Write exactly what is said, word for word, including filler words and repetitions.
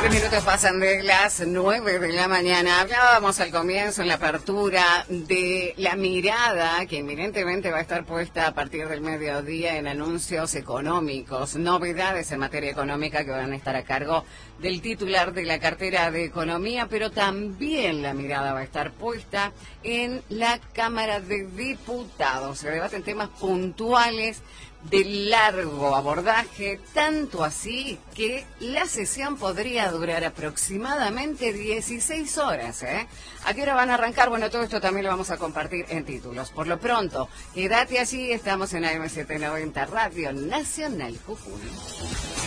Tres minutos pasan de las nueve de la mañana. Hablábamos al comienzo, en la apertura, de la mirada que inminentemente va a estar puesta a partir del mediodía en anuncios económicos, novedades en materia económica que van a estar a cargo del titular de la cartera de Economía, pero también la mirada va a estar puesta en la Cámara de Diputados. Se debaten temas puntuales de largo abordaje, tanto así que la sesión podría durar aproximadamente dieciséis horas. ¿eh? ¿A qué hora van a arrancar? Bueno, todo esto también lo vamos a compartir en títulos. Por lo pronto, quédate allí, estamos en A M setecientos noventa Radio Nacional Jujuy.